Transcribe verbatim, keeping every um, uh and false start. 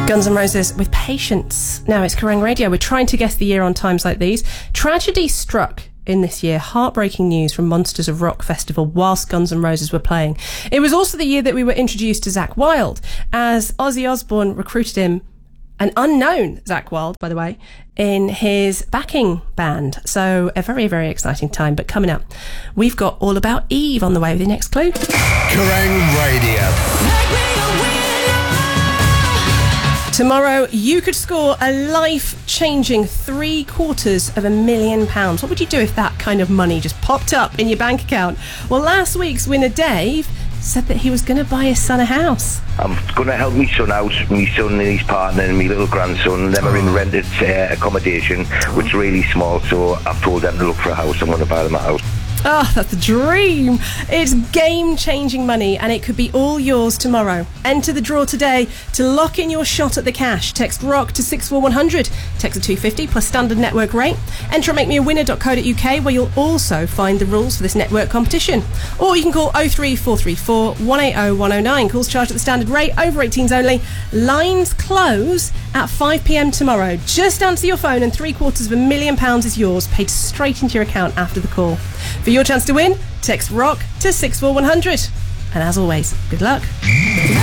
Guns N' Roses with Patience. Now it's Kerrang Radio. We're trying to guess the year on times like these. Tragedy struck in this year. Heartbreaking news from Monsters of Rock Festival whilst Guns N' Roses were playing. It was also the year that we were introduced to Zakk Wylde, as Ozzy Osbourne recruited him, an unknown Zakk Wylde, by the way, in his backing band. So a very, very exciting time. But coming up, we've got All About Eve on the way with your next clue. Kerrang Radio. Tomorrow, you could score a life-changing three quarters of a million pounds. What would you do if that kind of money just popped up in your bank account? Well, last week's winner, Dave, said that he was going to buy his son a house. I'm going to help my son out, my son and his partner and my little grandson. They're in rented uh, accommodation, which is really small, so I've told them to look for a house. I'm going to buy them a house. Oh, that's the dream. It's game-changing money, and it could be all yours tomorrow. Enter the draw today to lock in your shot at the cash. Text ROCK to six four one hundred. Text a two fifty plus standard network rate. Enter at make me a winner dot co dot uk, where you'll also find the rules for this network competition. Or you can call oh three four three four, one eight oh one oh nine. Calls charged at the standard rate, over eighteens only. Lines close at five p.m. tomorrow. Just answer your phone and three quarters of a million pounds is yours, paid straight into your account after the call. For your chance to win, text ROCK to six four one hundred. And as always, good luck.